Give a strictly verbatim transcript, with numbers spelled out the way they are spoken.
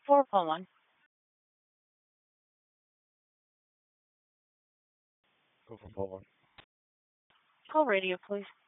four one one. Go for Poland. Call radio, please.